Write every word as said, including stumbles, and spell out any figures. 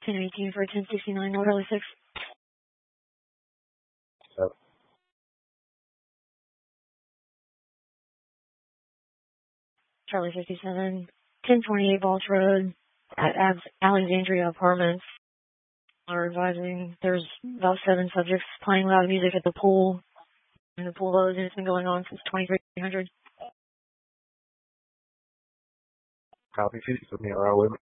ten eighteen for ten sixty-nine, North Charlie six. Yep. Charlie fifty-seven, ten twenty-eight Balch Road at Alexandria Apartments. Are advising there's about seven subjects playing loud music at the pool. And the pool loads, and it's been going on since twenty-three hundred. Copy, fifty for me, all right with me.